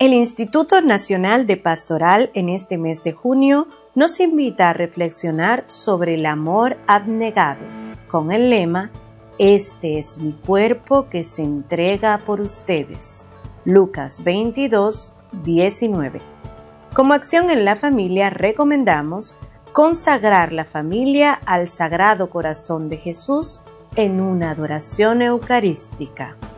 El Instituto Nacional de Pastoral en este mes de junio nos invita a reflexionar sobre el amor abnegado, con el lema «Este es mi cuerpo que se entrega por ustedes». Lucas 22, 19. Como acción en la familia recomendamos consagrar la familia al Sagrado Corazón de Jesús en una adoración eucarística.